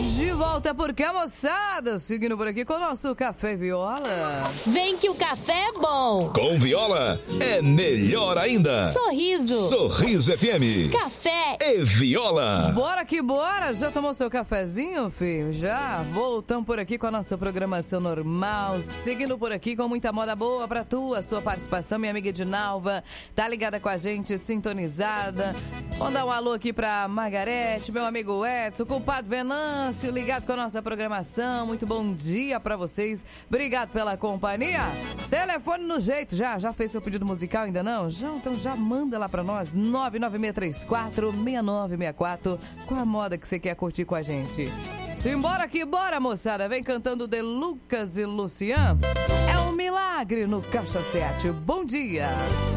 De volta porque a moçada, seguindo por aqui com o nosso Café Viola. Vem que o café é bom. Com Viola é melhor ainda. Sorriso. Sorriso FM. Café e Viola. Bora que bora. Já tomou seu cafezinho, filho? Já? Voltamos por aqui com a nossa programação normal. Seguindo por aqui com muita moda boa pra tu. A sua participação, minha amiga Edinalva. Tá ligada com a gente, sintonizada. Vamos dar um alô aqui pra Margarete, meu amigo Edson, compadre Venâncio, ligado com a nossa programação. Muito bom dia pra vocês. Obrigado pela companhia. Telefone no jeito. Já fez seu pedido musical? Ainda não? Então já manda lá pra nós. 99634-6964. Qual a moda que você quer curtir com a gente? Simbora que bora, moçada. Vem cantando De Lucas e Luciano. É um milagre no Caixa 7. Bom dia.